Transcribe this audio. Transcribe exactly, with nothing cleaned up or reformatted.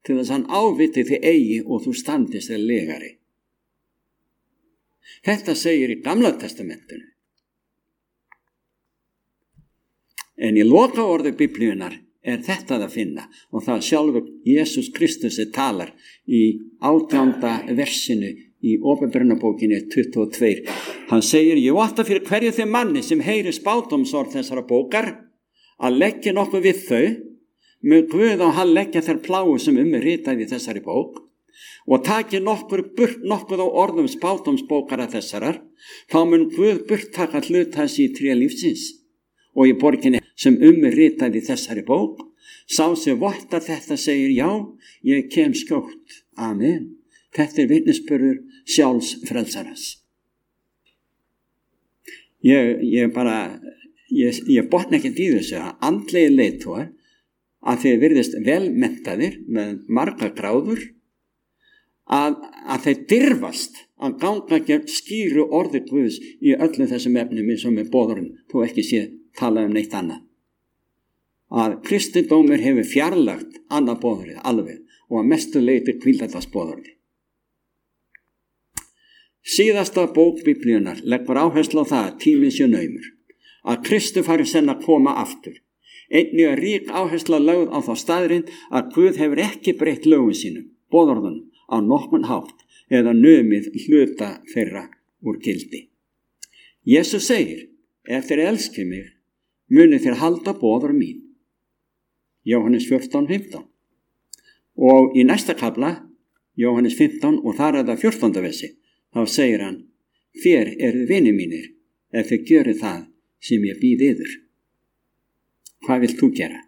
til þess hann áviti þig eigi og þú standist þig legari. Þetta segir í Gamla testamentinu. En í loka orði Biblíunar er þetta að finna og það sjálfur Jesús Kristus talar í átjánda versinu í Åpenbarunarbókinni tuttugu og tvö. Hann segir, ég votta fyrir hverju þeim manni sem heyri spádómsorð þessara bókar að leggja nokkuð við þau, með Guð og hann leggja þær plágu sem um er ritað í þessari bók og taki nokkur burt nokkuð á orðum spádómsbókara þessarar, þá mun Guð burt taka hluta þessi í tré lífsins. Og í borginni sem um er ritað í þessari bók, sá sem votta þetta segir, já, ég kem skjótt. Amen. Þetta er vitnisburður sjálfs frelsaras. Ég, ég bara, ég, ég botna ekkert í þessu að andlegi leiðtogar að þeir virðist velmenntaðir með marga gráður að, að þeir dirfast að ganga gegn skýru orði Guðs í öllum þessum efnum eins og með boðurum, þó ekki sé talað um neitt annað. Að kristindómur hefur fjarlagt annað boðurinn alveg og að mestu leyti hvíldast boðurinn. Síðasta bók Biblíunar leggur áherslu á það að tíminn sé naumur, að Kristi fari senn að koma aftur. Einnig er rík áhersla lögð á þá staðrind að Guð hefur ekki breytt lögum sínum, boðorðunum, á nokkurn hátt eða numið hluta þeirra úr gildi. Jesús segir, ef þeir elski mig, muni þeir halda boðor mín. Jóhannes fjórtán fimmtán. Og í næsta kafla, Jóhannes fimmtán og þar er það fjórtánda versi, þá segir hann, þér eruð vinir mínir ef þið gjörið það sem ég býð yður. Hvað vilt þú gera?